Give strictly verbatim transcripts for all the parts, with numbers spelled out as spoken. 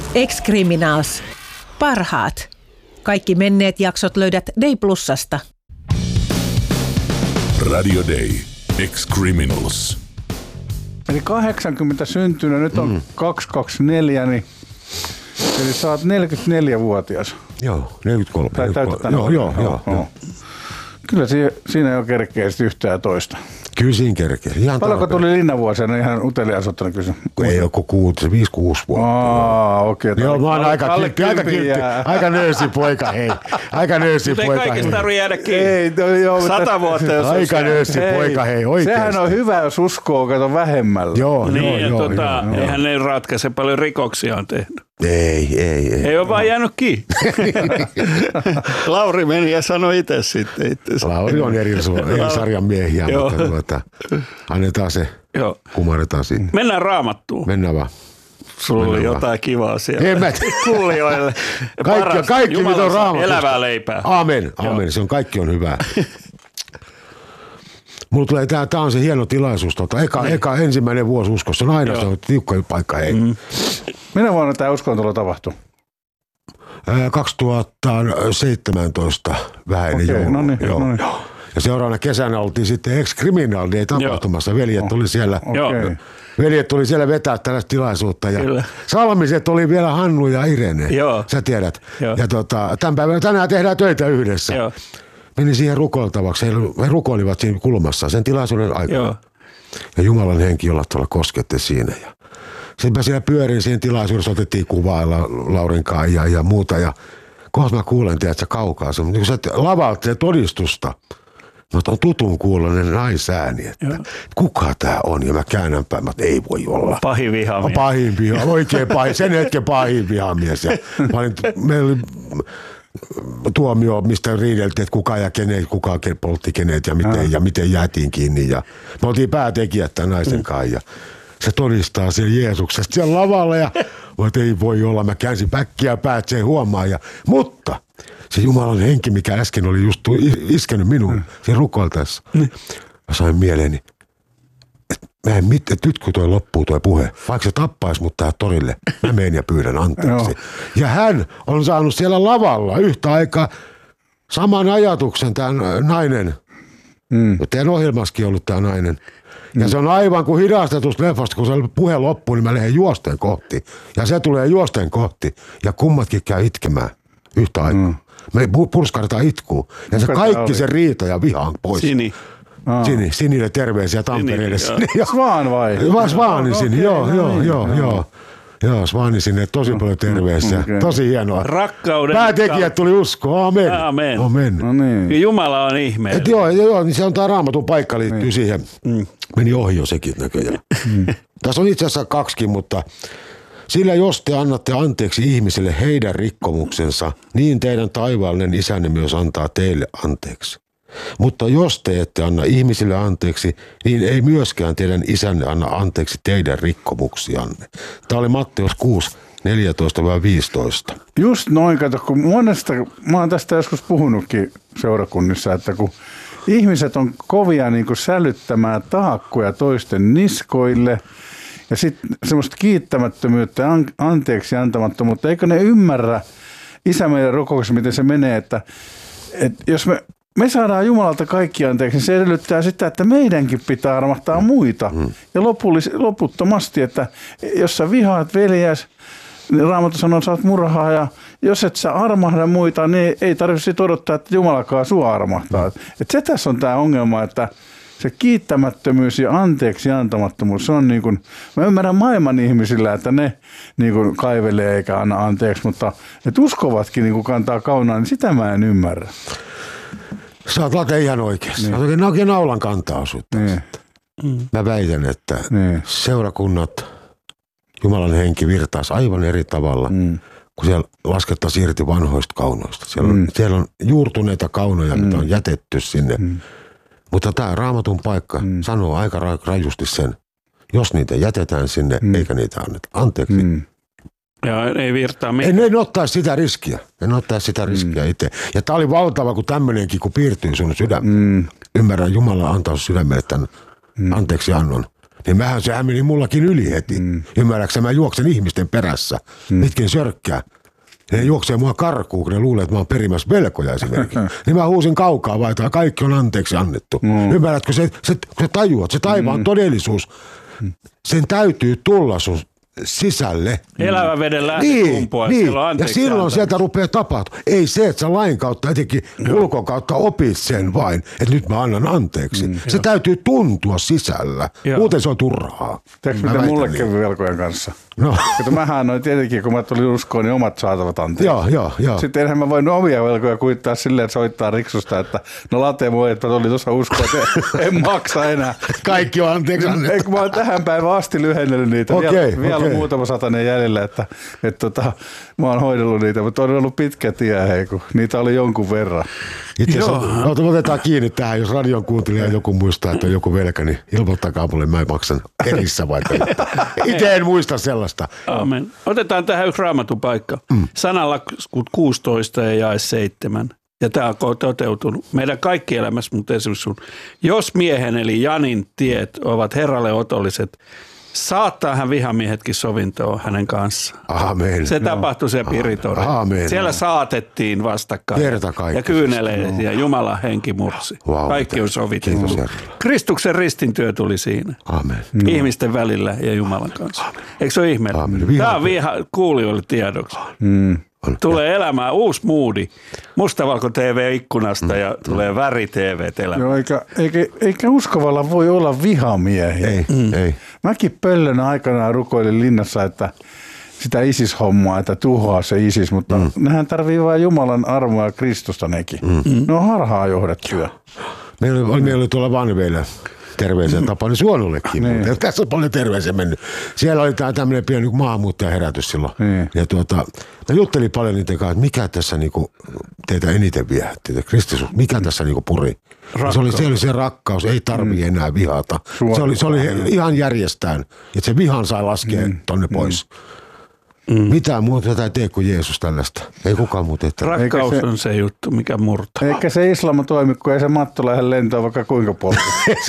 Ex-Criminals. Parhaat. Kaikki menneet jaksot löydät Day Plusasta. Radio Day. Ex-Criminals. Eli kahdeksankymmentä syntynyt, nyt on mm. kaksisataakaksikymmentäneljä, niin eli sä oot neljäkymmentäneljävuotias. Joo, neljäkymmentäkolme. Tai täytetään. Joo, joo, joo, joo. Kyllä siinä, siinä ei ole kerkeä yhtään ja toista. Kyllä siinä kerkeä. Paljonko tuli linnavuosia, niin ihan utelias ottanut kysyn. Ei ole kuin kuusi, viisi, kuusi vuotta. Aa, okei. Okay, joo, mä oon aika kiltti, aika kiltti. Aika nöösi poika, hei. Aika nöösi poika, hei. Mutta ei kaikista tarvitse jäädä kiinni. Ei, no, joo, Sata vuotta, jos aika nöösi poika, hei, oikeesti. Sehän on hyvä, jos uskoo, kato vähemmällä. Joo, niin, joo, joo, tota, joo. Eihän ne ratkaise, paljon rikoksia on tehnyt. Ei, ei, ei. Ei ole vaan jäänyt kiinni. Lauri meni ja sanoi itse sitten. Itse. Lauri on eri, eri sarjan miehiä, mutta tuota, annetaan se, joo. kumarretaan siinä. Mennään Raamattuun. Mennään vaan. Sulla oli Mennään jotain vaan. kivaa siellä. En mä Kuulijoille. Kaikki, kaikki mitä on Raamatusta. Elävää leipää. Aamen, aamen. Se on, kaikki on hyvää. Mulla tulee, tää, tää on se hieno tilaisuus. Tota, eka, eka ensimmäinen vuosi uskossa. Se on aina se on tiukka paikka. Hei. Mm. Minä vuonna tämä uskontola tapahtui? kaksituhattaseitsemäntoista vähän ennen okay, joulua. No niin, joo. No niin. Ja seuraavana kesänä oltiin sitten Ex-Criminal Day tapahtumassa. Veljet tuli siellä. Okay. Veljet tuli siellä vetää tällaista tilaisuutta. Ja Kyllä. Salmiset oli vielä Hannu ja Irene. Joo. Sä tiedät. Joo. Ja tota, tämän päivänä tänään tehdään töitä yhdessä. Joo. Meni siihen rukoiltavaksi. He rukoilivat siinä kulmassa sen tilaisuuden aikana. Joo. Ja Jumalan henki jollain tavalla kosketti siinä. Ja sitten mä siellä pyörin siinä tilaisuudessa, otettiin kuvaa Laurin kanssa ja, ja muuta. Ja kohta mä kuulen, tiedätkö, kaukaa. Se, kun sä lavaat se todistusta, mutta on tutun kuulonen naisääni, että joo. Kuka tää on? Ja mä käännän päin, että ei voi olla. Pahin vihamies. Pahin vihamies, oikein pahin, sen hetken pahin vihamies. Ja mä olin, meillä oli tuomio, mistä riideltiin, että kuka ja kenet, kuka poltti kenet ja miten, ja. ja miten jäätiin kiinni. Ja me oltiin päätekijät tämän naisen kanssa ja se todistaa siellä Jeesuksesta siellä lavalla ja että ei voi olla. Mä käänsin päkkiä päät, se ei huomaa. Ja, mutta se Jumalan henki, mikä äsken oli just iskenyt minuun mm. siinä rukoiltaessa, mm. mä sain mieleeni, että mä en mit, että nyt kun toi loppuu toi puhe, vaikka se tappaisi mut tähän torille, mä menen ja pyydän anteeksi. Ja hän on saanut siellä lavalla yhtä aikaa saman ajatuksen, tämä nainen. Mm. Teidän ohjelmassakin ollut tämä nainen. Ja se on aivan kuin hidastetusta leffasta, kun se puhe loppuu, niin mä lähden juosten kohti. Ja se tulee juosten kohti. Ja kummatkin käy itkemään yhtä aikaa. Mm. Me purskartaan itkuu. Ja se kaikki se riita ja viha on pois. Sini. Aa. Sini. Sinille terveisiä Tampereelle. Sini, Svaan vai? Vai Svaani Sini, okay, joo, joo, no, joo, joo, joo. Joo, Svaani sinne, tosi paljon terveisiä. Okay. Tosi hienoa. Rakkauden. Päätekijät tuli uskoa, amen. Amen. Amen. No niin. Jumala on ihme. Et joo, joo, niin se on tämä Raamatun paikka liittyy niin siihen. Mm. Meni ohi jo sekin näköjään. Mm. Tässä on itse asiassa kaksikin, mutta sillä jos te annatte anteeksi ihmisille heidän rikkomuksensa, niin teidän taivaallinen isänne myös antaa teille anteeksi. Mutta jos te ette anna ihmisille anteeksi, niin ei myöskään teidän isänne anna anteeksi teidän rikkomuksianne. Tämä oli Matteus kuusi, neljätoista viisitoista. Just noin, kato, kun monesta, mä oon tästä joskus puhunutkin seurakunnissa, että kun ihmiset on kovia niin kuin sälyttämään taakkoja toisten niskoille ja sitten semmoista kiittämättömyyttä ja anteeksi antamattomuutta, eikö ne ymmärrä Isä meidän rukouksessa, miten se menee, että, että jos me Me saadaan Jumalalta kaikki anteeksi, niin se edellyttää sitä, että meidänkin pitää armahtaa muita. Mm. Ja lopullis, loputtomasti, että jos sä vihaat veljäs, niin Raamattu sanoo, että sä oot murhaa. Ja jos et sä armahda muita, niin ei tarvitse odottaa, että Jumalakaan sua armahtaa. Mm. Et se tässä on tämä ongelma, että se kiittämättömyys ja anteeksi antamattomuus, se on niin kuin, mä ymmärrän maailman ihmisillä, että ne niin kuin kaivelee eikä anna anteeksi, mutta että uskovatkin niin kuin kantaa kaunaa, niin sitä mä en ymmärrä. Sä oot late ihan oikeassa. Niin. Sä oot oikein naulan kantaa sutta. Niin. Mä väitän, että niin. seurakunnat, Jumalan henki virtaisi aivan eri tavalla, mm. kun siellä laskettaisiin irti vanhoista kaunoista. Siellä on, mm. siellä on juurtuneita kaunoja, mm. mitä on jätetty sinne. Mm. Mutta tämä Raamatun paikka mm. sanoo aika rajusti sen, jos niitä jätetään sinne, mm. eikä niitä anneta anteeksi. Mm. Ja ei virtaa mitään. En, en ottaisi sitä riskiä. En ottaisi sitä riskiä mm. itse. Ja tämä oli valtava, kun tämmöinenkin, kun piirtyy sun sydämeen. Mm. Ymmärrän, Jumala antaa sydämelle tämän mm. anteeksi annon. Niin mähän sehän meni mullakin yli heti. Mm. Ymmärräksä, mä juoksen ihmisten perässä. Mm. Pitkin sörkkää. Ne juoksee mua karkuun, kun ne luulee, että mä oon perimässä velkoja esimerkiksi. Niin mä huusin kaukaa vaan, että kaikki on anteeksi annettu. Mm. Ymmärrätkö, se, se, se tajuat, se taivaan mm. todellisuus, sen täytyy tulla sun sisälle. Elävä veden lähde niin, kumpua. Niin. Ja silloin antaa. sieltä rupeaa tapahtumaan. Ei se, että sä lain kautta, etenkin ulkon kautta opit sen vain, että nyt mä annan anteeksi. Mm, se jo. täytyy tuntua sisällä. Joo. Muuten se on turhaa. Tiedätkö, mitä mulle kävi niin. velkojen kanssa? No. Kato, mähän annoin tietenkin, kun mä tulin uskoon, niin omat saatavat anteeksi. Joo, joo, joo. Sitten enhän mä voinut omia velkoja kuittaa silleen, että soittaa riksusta, että no late moi, että mä tulin tuossa uskoon, että en maksa enää. Kaikki on anteeksi annettu. Eikö mä oon tähän päivään asti lyhennellyt niitä. Okay, vielä, vielä okay. muutama satanen jäljellä, että, että tota, mä oon hoidellut niitä, mutta on ollut pitkä tie, hei, kun niitä oli jonkun verran. Itse asiassa otetaan kiinni tähän, jos radion kuuntelija joku muistaa, että on joku velkä, niin ilmoittakaa mulle, mä maksan erissä vaikka. Itse en muista sellaista. Amen. Otetaan tähän yksi raamatun paikka. Mm. Sananlaskut kuusitoista ja jae seitsemän. Ja tämä on toteutunut meidän kaikki elämässä, mutta esimerkiksi sun. Jos miehen eli Janin tiet ovat Herralle otolliset, saattaa hän vihamiehetkin sovintoon hänen kanssaan. Amen. Se tapahtui siellä Piritorilla. Siellä saatettiin vastakkain. Ja kyyneleet no. ja Jumalan henki mursi. Wow, Kaikki on sovittu. Kristuksen ristin työ tuli siinä. Amen. Ihmisten välillä ja Jumalan kanssa. Amen. Eikö se ole ihme? Tämä on viha kuulijoille tiedoksi. Mm. Tulee elämään uusi moodi. Mustavalko T V-ikkunasta mm. ja tulee väri T V-elämään. Joo, eikä, eikä, eikä uskovalla voi olla vihamiehiä. Ei, mm. ei. Mäkin pöllönä aikanaan rukoilin linnassa, että sitä ISIS-hommaa, että tuhoaa se ISIS, mutta mm. nehän tarvii vain Jumalan armoa ja Kristusta nekin. Mm. Ne on harhaa johdettuja. Meillä oli, meillä oli tuolla Vanveillä terveisen Tapani Suonollekin. Niin. Tässä on paljon terveisiä mennyt. Siellä oli tämmöinen pieni maahanmuuttajaherätys silloin. Niin. Ja tuota, mä juttelin paljon niiden kanssa, että mikä tässä niinku teitä eniten viehätti, Kristus, mikä tässä niinku puri. Se oli, se oli se rakkaus, ei tarvii mm. enää vihata. Se oli, se oli ihan järjestään, että se vihan sai laskea mm. tonne pois. Mm. Mitään muuta tätä ei tee kuin Jeesus tällaista. Ei kukaan muuta tee. Rakkaus se, on se juttu, mikä murtaa. Eikä se islam toimi, kun ei se matto lähde lentoon vaikka kuinka poltti.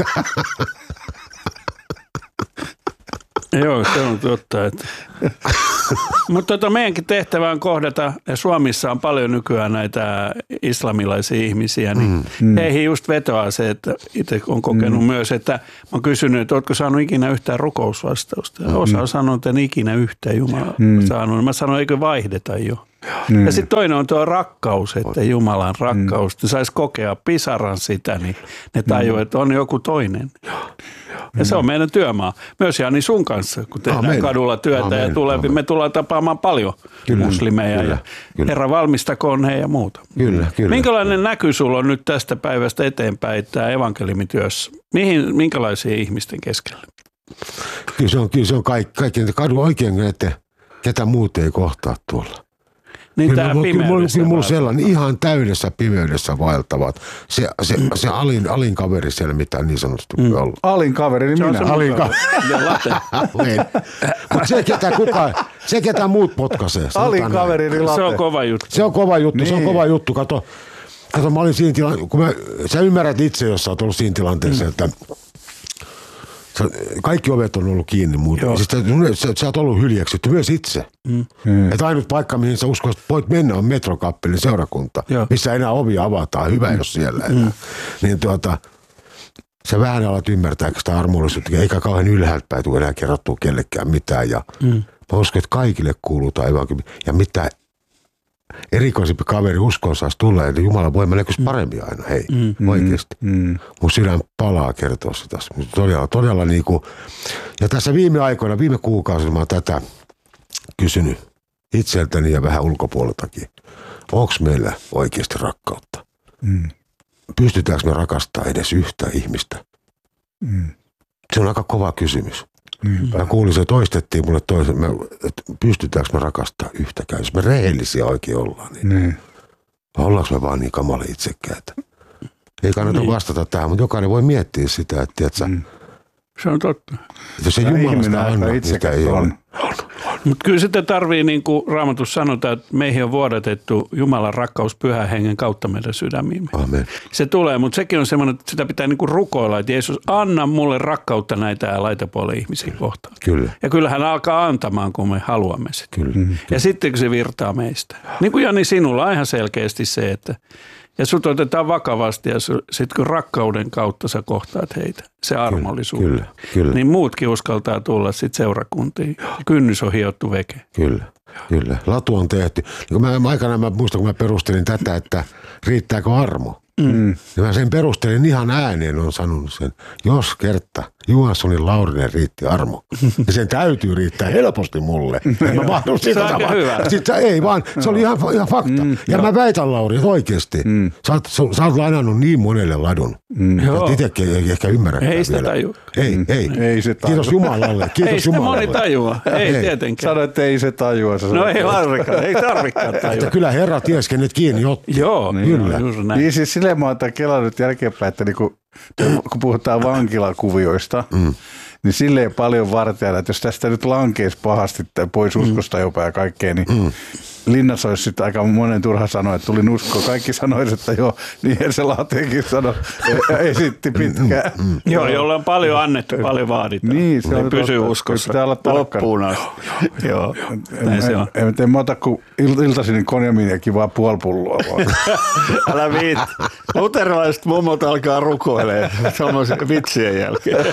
Joo, se on totta. Että. Mutta tota, meidänkin tehtävä on kohdata, ja Suomessa on paljon nykyään näitä islamilaisia ihmisiä, niin mm. heihin just vetoaa se, että itse on kokenut mm. myös, että mä oon kysynyt, että ootko saanut ikinä yhtään rukousvastausta. Ja osa on sanonut, että en ikinä yhtään Jumala mm. saanut. Mä sanoin, eikö vaihdeta jo. Mm. Ja sitten toinen on tuo rakkaus, että Jumalan rakkaus, että saisi kokea pisaran sitä, niin ne tajuu, että on joku toinen. Ja se on meidän työmaa. Myös Jani sun kanssa, kun tehdään Amen. kadulla työtä Amen. ja tulee, me tullaan tapaamaan paljon kyllä, muslimeja kyllä, ja kyllä. Herra valmistakoon he ja muuta. Kyllä, kyllä. Minkälainen näky sulla on nyt tästä päivästä eteenpäin tämä evankeliumityössä? Mihin, minkälaisia ihmisten keskellä? Kyllä se on, kyllä se on kaikki, kaikki kadun oikein, että ketä muut ei kohtaa tuolla. Niin kyllä mulla, kyllä mulla sellainen ihan täydessä pimeydessä vaeltavat. Se, se, se alin, alin kaveri siellä mitään niin sanotusti mm. olla. Alin kaveri, niin minä. Alin kaveri. Mutta se ketä kukaan, se ketä muut potkaisee. Alin kaveri, niin late. Se on kova juttu. Se on kova juttu, niin. se on kova juttu. Kato, kato mä olin siinä tilanteessa, kun mä, sä ymmärrät itse, jos sä oot ollut siinä tilanteessa, mm. että kaikki ovet on ollut kiinni muuten. Siis sä, sä oot ollut hyljeksitty myös itse. Mm. Mm. Että ainut paikka, mihin sä uskoisit, että voit mennä, on Metrokappelin seurakunta, Joo. missä enää ovia avataan. Hyvä, mm. jos siellä enää. Mm. Niin tuota, sä vähän alat ymmärtää sitä armollisuutta, eikä kauhean ylhäältä päin tule enää kerrottua kellekään mitään. Ja mm. mä uskon, että kaikille kuuluu tämä evankeliumi. Ja mitä erikoisempi kaveri uskoon saisi tulla, että Jumala voi näkyisi paremmin aina, hei, mm. oikeasti. Mm. Mun sydän palaa kertoa sitä. Todella, todella niin kuin, ja tässä viime aikoina, viime kuukausina mä oon tätä kysynyt itseltäni ja vähän ulkopuoleltakin. Onko meillä oikeasti rakkautta? Mm. Pystytäänkö me rakastamaan edes yhtä ihmistä? Mm. Se on aika kova kysymys. Mm. Mä kuulin, se toistettiin mulle toisen, että pystytäänkö me rakastamaan yhtäkään. Jos me rehellisiä oikein ollaan, niin mm. ollaanko me vaan niin kamala itsekkäitä? Ei kannata niin. vastata tähän, mutta jokainen voi miettiä sitä, että tiiätkö, mm. Se on totta. Jos se Jumalasta anna, itsekäs mitä ei on. ole. Mutta kyllä sitten tarvii, niin kuin Raamatussa sanotaan, että meihin on vuodatettu Jumalan rakkaus pyhän hengen kautta meidän sydämiimme. Amen. Se tulee, mutta sekin on semmoinen, että sitä pitää niin kuin rukoilla, että Jeesus, anna mulle rakkautta näitä laitapuolen ihmisiä kohtaan. Kyllä. Ja kyllä hän alkaa antamaan, kun me haluamme sitä. Kyllä. Ja sitten kun se virtaa meistä. Niin kuin Jani, sinulla on ihan selkeästi se, että ja sut otetaan vakavasti ja sitten kun rakkauden kautta sä kohtaat heitä, se armollisuus. Kyllä, kyllä. Niin muutkin uskaltaa tulla sitten seurakuntiin. Kynnys on hiottu veke. Kyllä, kyllä. Latu on tehty. Niin mä, mä aikanaan mä muistan, kun mä perustelin tätä, että riittääkö armo. Mm. Ja mä sen perustelin ihan ääneen, on sanonut sen. Jos kerta Johanssonin Laurinen riitti armo, niin sen täytyy riittää helposti mulle. En mä mahdu sitä Se on aika hyvä. Sitten, ei vaan, se oli ihan, ihan fakta. Mm, ja joo. Mä väitän, Lauri, oikeasti. Mm. Sä, oot, sä oot lainannut niin monelle ladun. Mm. Että itsekin ei ehkä ymmärrä. Ei sitä tajua. Ei, ei. ei se tajua. Kiitos Jumalalle. Kiitos ei sitä Jumalalle. moni tajua. Ei, ei tietenkään. Sano, että ei se tajua. No ei varsinkaan. Ei tarvikaan tajua. Että kyllä Herra ties, kenet kiinni otti. Joo, niin, kyllä. Niin siis silleen mä oon kelannut jälkeenpäin, että niinku, kun puhutaan vankilakuvioista, mm. niin silleen paljon vartijana, että jos tästä nyt lankeisi pahasti pois uskosta mm. jopa ja kaikkea, niin mm. linnassa olisi sitten aika monen turha sanoa, että tulin uskoon. Kaikki sanoisivat, että joo, niin se Lahtiakin sanoi, esitti pitkään. Mm. Mm. Joo, jolla on paljon annettu, paljon vaaditaan. Niin, se on pysyy uskossa. Pitää olla loppuun asti. Joo, näin se on. En, en mä ota kuin iltaisin konjamiiniakin vaan puoli pulloa vaan. Älä viitti. Luterilaiset mummot alkaa rukoilemaan semmoisen vitsien jälkeen.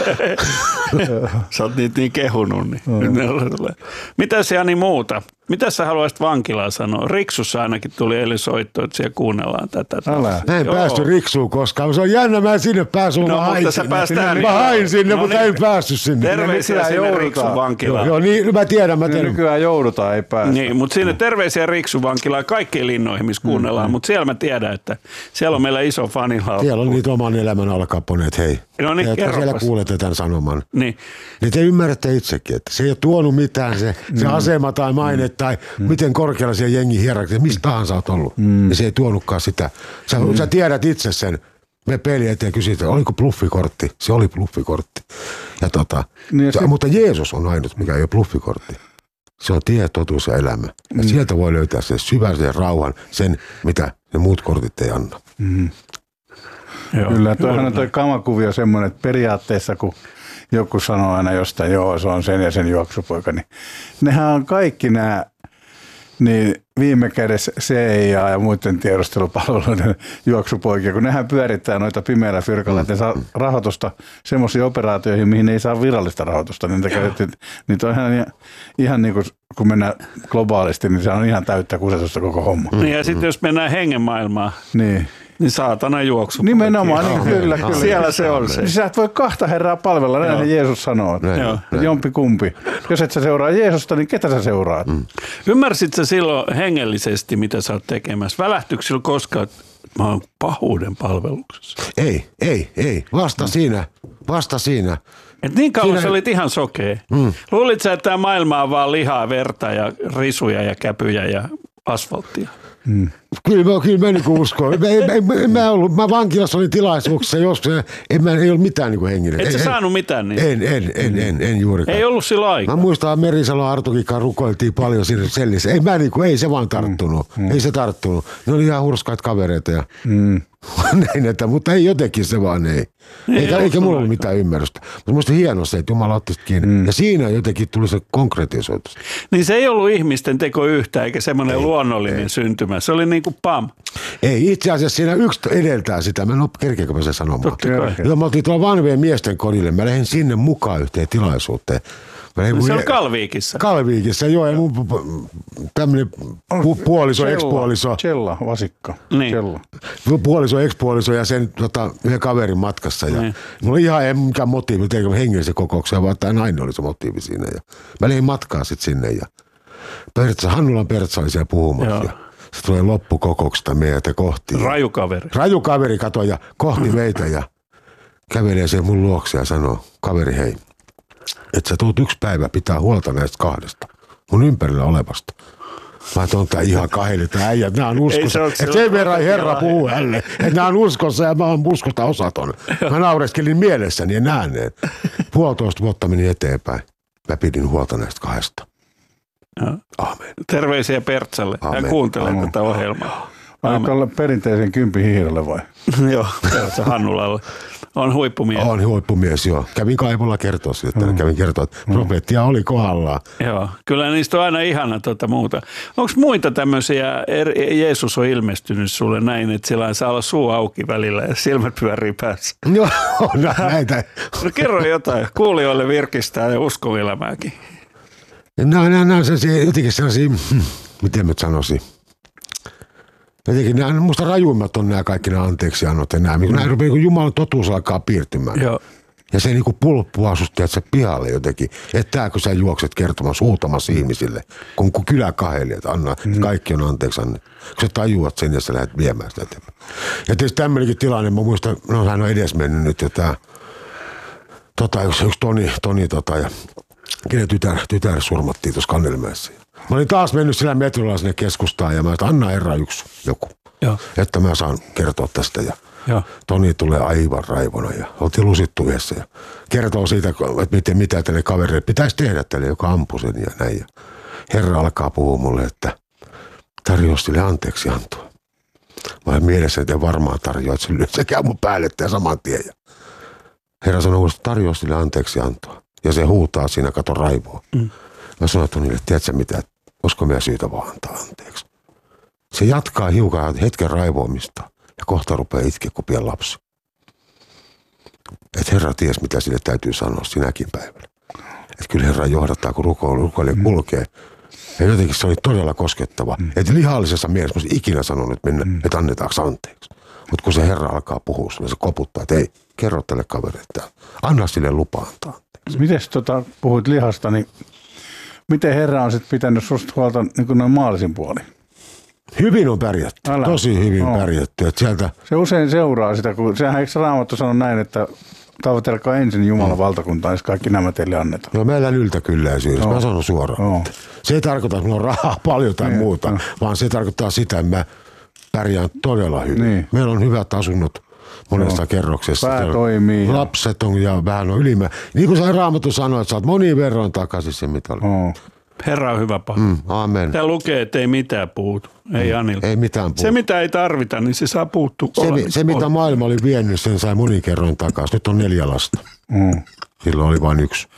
Sä oot niitä niin kehunut. Niin. Mm. Mitäs Jani muuta? Mitä sä haluaisit vankilaa sanoa? Riksussa ainakin tuli eilen soitto, että siellä kuunnellaan tätä. Älä. Mä en Joo. päästy Riksuun koskaan. Se on jännä, mä en sinne päässyt. No, mä hain mutta sä sinne. pääst tähän. Mä hain sinne, no, mutta niin. en päässyt sinne. Terveisiä sinne Riksun vankilaan. Joo, niin, mä tiedän, mä tiedän. Nykyään joudutaan, ei päästä. Niin, mutta sinne terveisiä Riksun vankilaan kaikkiin linnoihin, missä kuunnellaan. Mm. Mutta siellä mä tiedän, että siellä on meillä iso fanilaupu. Siellä on niitä oman elämän alkaponeet, hei. No niin, kerropas. Siellä kuulette tämän sanoman. Niin. Niin te ymmärrätte itsekin, että se ei ole tuonut mitään, se, se mm. asema tai maine mm. tai mm. miten korkealla siellä jengi hierarkia, mistä tahansa olet ollut. Mm. Ja se ei tuonutkaan sitä. Sä, mm. sä tiedät itse sen. Me peli eteen kysytään, oliko bluffikortti? Se oli bluffikortti. Ja tota, niin ja se, mutta Jeesus on ainut, mikä ei ole bluffikortti. Se on tie, totuus ja elämä. Ja mm. sieltä voi löytää sen syväisen rauhan, sen mitä ne muut kortit ei anna. Mm. Joo. Kyllä, toihan on toi kamakuvio semmoinen, että periaatteessa kun joku sanoo aina jostain, joo se on sen ja sen juoksupoika, niin nehän on kaikki nämä, niin viime kädessä C I A ja muiden tiedustelupalveluiden juoksupoikia, kun nehän pyörittää noita pimeällä fyrkalla, että ne saa rahoitusta semmoisiin operaatioihin, mihin ne ei saa virallista rahoitusta. Niin, niin toi ihan, ihan niin kuin, kun mennään globaalisti, niin se on ihan täyttä kusetusta koko homma. Niin ja sitten jos mennään hengen maailmaan, niin. Niin saatana juoksu. Nimenomaan, niin kyllä, kyllä. Siellä se on se. Niin sä et voi kahta herraa palvella, näin Jeesus sanoo. Jompi kumpi. Jos et sä seuraa Jeesusta, niin ketä sä seuraat? Mm. Ymmärsit sä silloin hengellisesti, mitä sä oot tekemässä? Välähtyykö sillä koskaan, että mä oon pahuuden palveluksessa? Ei, ei, ei. Vasta mm. siinä. Vasta siinä. Et niin kauan siinä... sä olit ihan sokea. Mm. Luulit sä, että tämä maailma on vaan lihaa, verta ja risuja ja käpyjä ja asfalttia? Hmm. Kyllä mä, kyllä mä niin uskon. Mä, mä, mä, mä, ollut, mä vankilassa olin tilaisuuksessa joskus, en, mä, ei ollut mitään niin henginen. Et sä en, saanut mitään niin? En, en, en, en, en juurikaan. Ei ollut sillä aikaa. Mä muistan, että Merisalon Artukikaan rukoiltiin paljon siinä sellissä. Ei, mä, niin kuin, ei se vaan tarttunut. Hmm. Ei se tarttunut. Ne oli ihan hurskaita kavereita. Ja... Hmm. Näin, että, mutta ei jotenkin se vaan ei. ei eikä eikä mulla ollut mitään ymmärrystä. Mutta musta hienoa se, että Jumala otti kiinni. Mm. Ja siinä jotenkin tuli se konkretisoitus. Niin se ei ollut ihmisten teko yhtä, eikä semmoinen ei, luonnollinen ei. syntymä. Se oli niin kuin pam. Ei, itse asiassa siinä yksi edeltää sitä. Mä en ole kerkeäkö se sanomaan. Joo, mä oltiin tuolla vanhojen miesten kodille. Mä lähdin sinne mukaan yhteen tilaisuuteen. No se on Kalviikissa. Kalviikissa, joo. Ja mun tämmöinen pu- puoliso, ex-puoliso. Chella, vasikka. Niin. Chella. Puoliso, ex-puoliso ja sen tota, yhden kaverin matkassa. Ja niin. Mulla oli ihan ei mikään motiivi, teikö hengellisen kokouksen, vaan tämä nainen oli se motiivi siinä. Ja mä lähdin matkaa sitten sinne. Ja Pertsa, Hannulan Pertsa oli siellä puhumassa. Ja se tulee loppukokouksesta meitä kohti. Rajukaveri. Rajukaveri katoi ja kohti meitä ja kävelee sen mun luokse ja sanoo, kaveri hei. Että sä tuut yksi päivä pitää huolta näistä kahdesta, mun ympärillä olevasta. Mä oon tää ihan kaheli, tää äijät, nää on uskossa. Ei se Et sen verran Herra puhuu hänelle, että nää on uskossa ja mä oon uskosta osaton. Mä naureskelin mielessäni ja näen ne. Puolitoista vuotta meni eteenpäin. Mä pidin huolta näistä kahdesta. Aamen. Terveisiä Pertsalle. Hän kuuntelee Amen. Tätä ohjelmaa. Aika olla perinteisen kympin hiirelle vai? Joo, se Hannulalle. On huippumies. On huippumies, joo. Kävin kaivolla kertoa sille, että mm. kävin kertoa, että mm. profeettia oli kohdallaan. Joo, kyllä niistä on aina ihana tuota muuta. Onko muita tämmöisiä, er, Jeesus on ilmestynyt sulle näin, että sillä saa olla suu auki välillä ja silmät pyörii päässä? Joo, näitä. No kerro jotain, kuulijoille virkistää ja uskoelämääkin. Nämä, nämä, nämä on sellaisia, jotenkin sellaisia, miten mä sanoisin. Jotenkin nämä, musta rajuimmat on nämä kaikki nämä anteeksiannot ja nämä. Mm. Nämä rupeaa, kun Jumalan totuus alkaa piirtymään. Joo. Ja se niinku pulppua susta, että se pihalle jotenkin. Että tää, kun sä juokset kertomassa, huutamassa mm. ihmisille, kun, kun kylä kaheli, että anna, mm. kaikki on anteeksi anne. Kun sä tajuat sen ja sä lähdet viemään sitä eteenpäin. Ja tietysti tämmöinenkin tilanne, mä muistan, no hän on edesmennyt nyt jo tää, tota, yksi, yksi Toni, Toni tota, ja kenen tytär, tytär surmattiin tuossa Kannelmäessä. Mä olin taas mennyt sillä metrolla sinne keskustaan ja mä sanoin, anna Herra yksi joku, Joo. että mä saan kertoa tästä. Ja Joo. Toni tulee aivan raivona ja oltiin lusittu yhdessä ja kertoo siitä, että miten, mitä tänne kavereille pitäisi tehdä tälle, joka ampui sen ja näin. Ja Herra alkaa puhua mulle, että tarjoa sille anteeksi antoa. Mä olen mielessä, että en varmaan tarjoa, että se, se käy mun päälle ja saman tien. Ja Herra sanoo, että tarjoa sille anteeksi antoa. Ja se huutaa siinä, kato raivoa. Mm. Mä sanoin Tonille, tiedätkö mitä, olisiko meidän syytä vaan antaa anteeksi. Se jatkaa hiukan hetken raivoamista ja kohta rupeaa itkeä kuin pieni lapsi. Että Herra ties, mitä sille täytyy sanoa sinäkin päivällä. Että kyllä Herra johdattaa, kun rukoilu, rukoilija mm. kulkee. Ja jotenkin se oli todella koskettava. Mm. Että lihallisessa mielessä, kun ikinä sanonut mennä, mm. että annetaanko anteeksi. Mutta kun se Herra alkaa puhua, se koputtaa, että ei, kerro tälle kaverille, että anna sille lupa antaa anteeksi. Mites tota, puhuit lihasta, niin miten Herra on sitten pitänyt susta huolta niin kuin noin maallisin puolin? Hyvin on pärjätty, Älä. tosi hyvin no. pärjätty. Että sieltä... Se usein seuraa sitä, kun sehän eikö Raamattu sano näin, että tavoitelkaa ensin Jumalan no. valtakuntaa, jos kaikki nämä teille annetaan. No meillä yltäkylläisyydessä, no. mä sanon suoraan. No. Se ei tarkoita, että minulla on rahaa paljon tai niin, muuta, no. vaan se tarkoittaa sitä, että mä pärjään todella hyvin. Niin. Meillä on hyvät asunnot monessa no. kerroksessa. Pää toimii. Lapset on ja vähän on ylimä. Niin kuin sä Raamattu sanoi, että sä oot moniin verran takaisin se, mitä oli. No. Herra on hyvä paha. Mm, amen. Tää lukee, että ei mitään puutu. Ei mm, Anilta. Ei mitään puutu. Se, mitä ei tarvita, niin se saa puuttua. Se, se mitä maailma oli vienyt, sen sai monin kerran takaisin. Nyt on neljä lasta. Mm. Silloin oli vain yksi.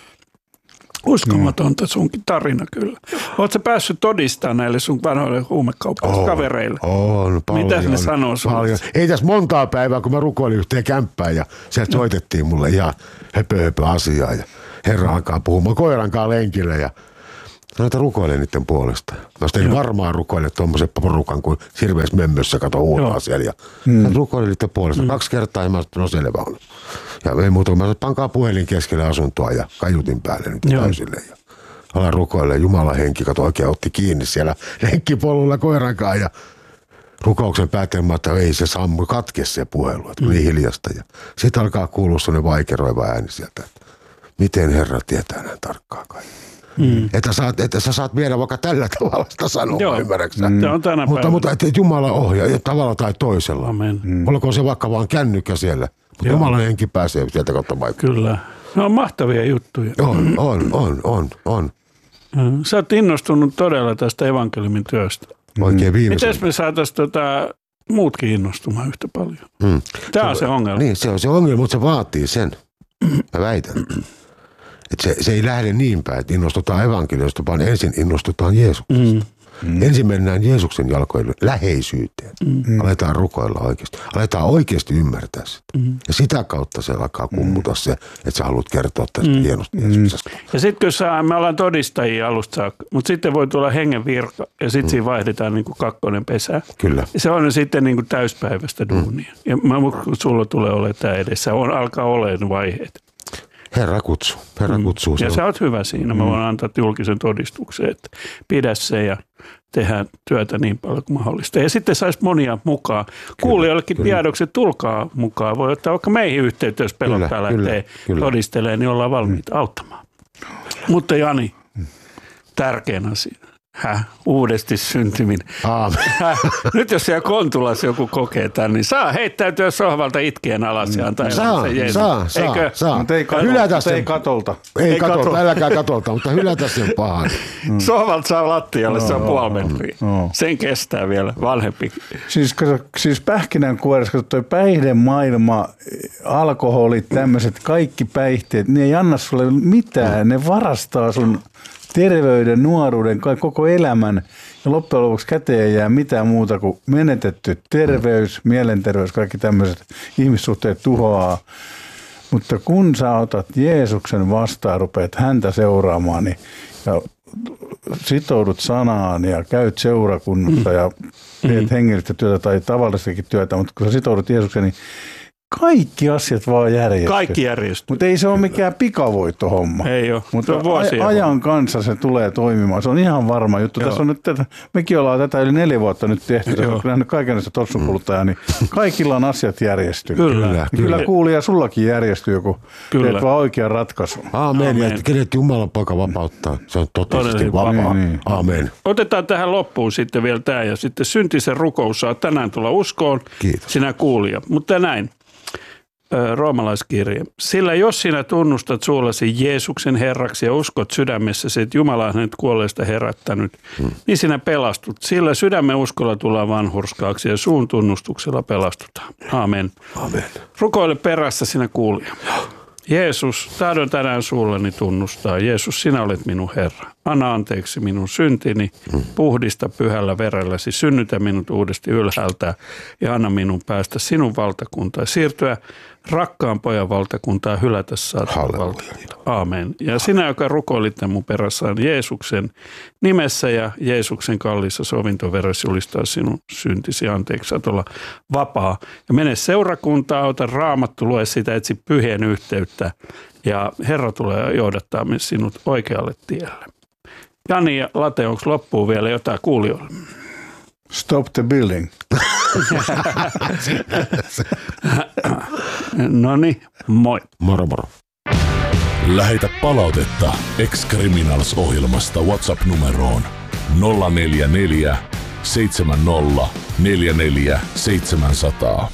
Uskomatonta sunkin tarina kyllä. Oletko sä päässyt todistamaan näille sun vanhoille huumekauppakavereille? On, paljon. Mitä ne sanoo sulle? Ei tässä montaa päivää, kun mä rukoilin yhteen kämppään ja sieltä soitettiin mulle ihan höpö höpö asiaa. Ja Herra alkaa puhumaan koirankaan lenkille ja sanoin, että rukoile niiden puolesta. Mä sitten varmaan rukoile tuommoisen porukan, kun hirveässä mömmössä kato huutaa siellä. Ja mm. rukoile niiden puolesta. Mm. Kaksi kertaa ja mä sanoin, no selvä on. Ja ei muuta, mä sanoin, pankaa puhelin keskelle asuntoa ja kaiutin päälle nyt täysille. Ja alan rukoille, Jumalan henki, kato oikein otti kiinni siellä lenkkipolulla koirankaan. Ja rukouksen päätelmä, että ei se sammu, katke se puhelu, että mm. niin hiljasta. Ja sitten alkaa kuulua sellainen vaikeroiva ääni sieltä, että miten Herra tietää näin tarkkaan kaiken. Mm. Että, saat, että sä saat viedä vaikka tällä tavalla sitä sanoa, ymmärräksä? Mm. On tänä mutta, mutta että Jumala ohjaa tavalla tai toisella. Amen. Mm. Olkoon se vaikka vaan kännykkä siellä. Mutta Jumalan henki pääsee sieltä kautta vaikka. Kyllä. Ne on mahtavia juttuja. On, on, on, on, on. Mm. Sä oot innostunut todella tästä evankeliumin työstä. Oikein viimeisen. Mites me saataisiin tota, muutkin innostumaan yhtä paljon? Mm. Tämä on se ongelma. Niin, se on se ongelma, mutta se vaatii sen. Mä väitän. Että se, se ei lähde niin päin, että innostutaan evankeliumista, vaan ensin innostutaan Jeesuksesta. Mm. Mm. Ensin mennään Jeesuksen jalkoille läheisyyteen. Mm. Aletaan rukoilla oikeasti. Aletaan oikeasti ymmärtää sitä. Mm. Ja sitä kautta se alkaa kummuta se, että sä haluat kertoa tästä mm. hienosti Jeesuksesta. Ja sitten kun saa, me ollaan todistajia alusta saakka, mutta sitten voi tulla hengen virka ja sitten mm. siinä vaihdetaan niin kuin kakkonen pesää. Kyllä. Ja se on sitten niin kuin täyspäiväistä duunia. Mm. Ja mä, kun sulla tulee olemaan tämä edessä, on, alkaa olemaan vaiheet. Herra kutsuu. Herra kutsuu. Mm. Ja sä oot hyvä siinä. Mä voin antaa julkisen todistuksen, että pidä se ja tehdään työtä niin paljon kuin mahdollista. Ja sitten saisi monia mukaan. Kuulijoillekin tiedokset, tulkaa mukaan. Voi ottaa vaikka meihin yhteyttä, jos pelottaa lähtee todistelemaan, niin ollaan valmiita auttamaan. Mutta Jani, tärkein asia. Häh, uudesti syntyminen. Aamen. Häh, nyt jos siellä Kontulassa joku kokee tämän, niin saa heittäytyä sohvalta itkien alas ja antaa Saa, se Jeesus. saa, saa, Eikö? saa. Mutta ei, katolta, Hylätä mutta sen. ei katolta. Ei, Ei katolta, katolta. älkää katolta, mutta hylätä sen pahan. Sohvalta saa lattialle, se on puoli metriä. no. Sen kestää vielä vanhempi. Siis, kato, siis pähkinänkuoressa, kun toi päihdemaailma, alkoholit, tämmöiset kaikki päihteet, ne ei anna sulle mitään. Ne varastaa sun terveyden, nuoruuden, koko elämän. Ja loppujen lopuksi käteen ei jää mitään muuta kuin menetetty terveys, mielenterveys, kaikki tämmöiset ihmissuhteet tuhoaa. Mutta kun sä otat Jeesuksen vastaan, rupeat häntä seuraamaan niin, ja sitoudut sanaan ja käyt seurakunnassa ja teet hengellistä työtä tai tavallistakin työtä, mutta kun sä sitoudut Jeesukseen, niin kaikki asiat vaan järjestyy. Kaikki järjestyy. Mutta ei se ole mikään pikavoittohomma. Ei ole. Mutta Se on vuosia. ajan kanssa se tulee toimimaan. Se on ihan varma juttu. Tässä on nyt tätä, mekin ollaan tätä yli neljä vuotta nyt tehty. Tässä on nähnyt kaikenlaista tossukuluttajaa, niin kaikilla on asiat järjestynyt. Kyllä. Kyllä, kyllä kuulija, sullakin järjestyy, kun Kyllä. teet vaan oikean ratkaisun. Aamen. Ja Aamen. kenet Jumalan poika vapauttaa. Se on totisesti Todellinen vapaa. Niin, niin. Aamen. Otetaan tähän loppuun sitten vielä tämä ja sitten syntisen rukous saa tänään tulla uskoon. Kiitos. Sinä kuulija. Mutta näin. Roomalaiskirje. Sillä jos sinä tunnustat suullasi Jeesuksen Herraksi ja uskot sydämessäsi, että Jumala on hänet kuolleista herättänyt, hmm. niin sinä pelastut. Sillä sydämen uskolla tullaan vanhurskaaksi ja suun tunnustuksella pelastutaan. Aamen. Aamen. Rukoile perässä sinä kuulija. Jeesus, tahdon tänään suullani tunnustaa. Jeesus, sinä olet minun Herra. Anna anteeksi minun syntini, puhdista pyhällä verelläsi, synnytä minut uudesti ylhäältä ja anna minun päästä sinun valtakuntaan. Siirtyä rakkaan pojan valtakuntaan, hylätä saatan valtakuntaa. Aamen. Ja sinä, joka rukoilitte mun perässään Jeesuksen nimessä ja Jeesuksen kalliissa sovintoveressä julistaa sinun syntisi anteeksi, saat olla vapaa. Ja mene seurakuntaan, ota raamattu, lue sitä, etsi pyhien yhteyttä ja Herra tulee johdattaa sinut oikealle tielle. Jani ja Late, onko loppuun vielä jotain kuulijoille? Stop the building. No niin, moi. Moro moro. Lähetä palautetta Ex-Criminals-ohjelmasta WhatsApp-numeroon nolla neljä neljä seitsemän nolla neljä neljä seitsemän nolla nolla.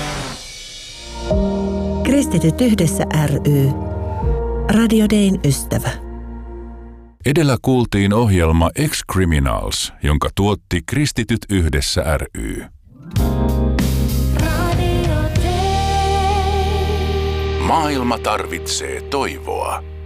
Kristityt yhdessä ry. Radio Dayn ystävä. Edellä kuultiin ohjelma Ex-Criminals, jonka tuotti Kristityt yhdessä ry. Maailma tarvitsee toivoa.